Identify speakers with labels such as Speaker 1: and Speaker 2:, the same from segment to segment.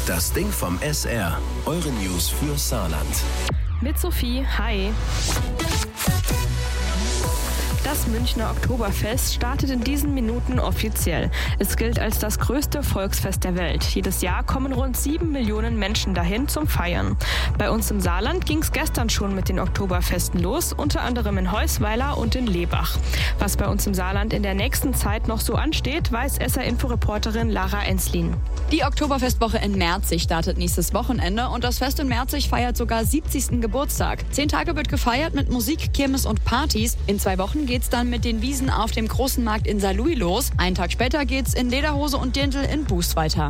Speaker 1: Das Ding vom SR. Eure News für Saarland.
Speaker 2: Mit Sophie, hi. Das Münchner Oktoberfest startet in diesen Minuten offiziell. Es gilt als das größte Volksfest der Welt. Jedes Jahr kommen rund 7 Millionen Menschen dahin zum Feiern. Bei uns im Saarland ging es gestern schon mit den Oktoberfesten los, unter anderem in Heusweiler und in Lebach. Was bei uns im Saarland in der nächsten Zeit noch so ansteht, weiß SR-Info-Reporterin Lara Enslin.
Speaker 3: Die Oktoberfestwoche in Merzig startet nächstes Wochenende und das Fest in Merzig feiert sogar 70. Geburtstag. 10 Tage wird gefeiert mit Musik, Kirmes und Partys. In 2 Wochen geht's dann mit den Wiesen auf dem großen Markt in Saarlouis los. Einen Tag später geht's in Lederhose und Dirndl in Buß weiter.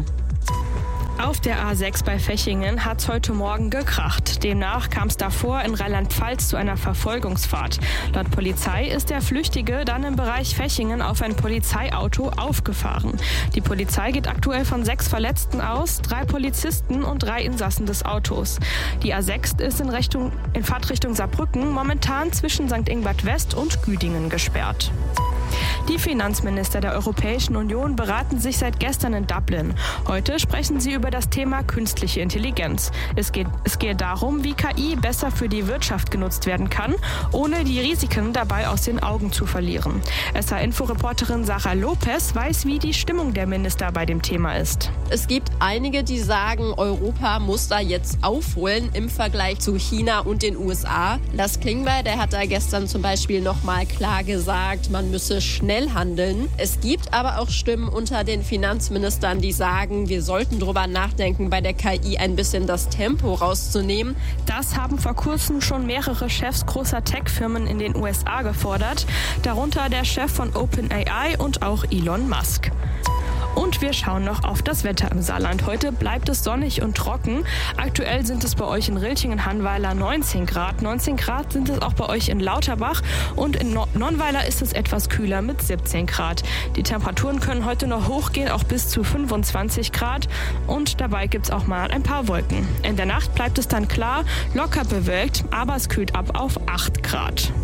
Speaker 2: Auf der A6 bei Fechingen hat es heute Morgen gekracht. Demnach kam es davor in Rheinland-Pfalz zu einer Verfolgungsfahrt. Laut Polizei ist der Flüchtige dann im Bereich Fechingen auf ein Polizeiauto aufgefahren. Die Polizei geht aktuell von 6 Verletzten aus, 3 Polizisten und 3 Insassen des Autos. Die A6 ist in Fahrtrichtung Saarbrücken momentan zwischen St. Ingbert West und Güdingen gesperrt. Die Finanzminister der Europäischen Union beraten sich seit gestern in Dublin. Heute sprechen sie über das Thema künstliche Intelligenz. Es geht darum, wie KI besser für die Wirtschaft genutzt werden kann, ohne die Risiken dabei aus den Augen zu verlieren. SR-Info-Reporterin Sarah Lopez weiß, wie die Stimmung der Minister bei dem Thema ist.
Speaker 4: Es gibt einige, die sagen, Europa muss da jetzt aufholen im Vergleich zu China und den USA. Lars Klingbeil, der hat da gestern zum Beispiel nochmal klar gesagt, man müsse schnell handeln. Es gibt aber auch Stimmen unter den Finanzministern, die sagen, wir sollten drüber nachdenken, bei der KI ein bisschen das Tempo rauszunehmen.
Speaker 2: Das haben vor kurzem schon mehrere Chefs großer Tech-Firmen in den USA gefordert, darunter der Chef von OpenAI und auch Elon Musk. Und wir schauen noch auf das Wetter im Saarland. Heute bleibt es sonnig und trocken. Aktuell sind es bei euch in Rilchingen-Hannweiler 19 Grad. 19 Grad sind es auch bei euch in Lauterbach. Und in Nonnweiler ist es etwas kühler mit 17 Grad. Die Temperaturen können heute noch hochgehen, auch bis zu 25 Grad. Und dabei gibt es auch mal ein paar Wolken. In der Nacht bleibt es dann klar, locker bewölkt, aber es kühlt ab auf 8 Grad.